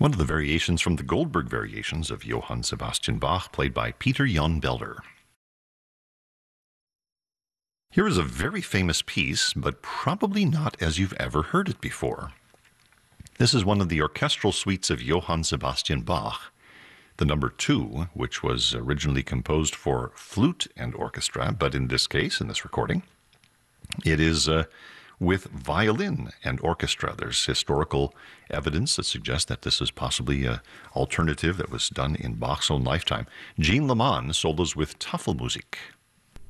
One of the variations from the Goldberg variations of Johann Sebastian Bach, played by Peter Jan Belder. Here is a very famous piece, but probably not as you've ever heard it before. This is one of the orchestral suites of Johann Sebastian Bach, the number 2, which was originally composed for flute and orchestra, but in this case, in this recording, it is with violin and orchestra. There's historical evidence that suggests that this is possibly an alternative that was done in Bach's own lifetime. Jean Leman solos with Tafelmusik.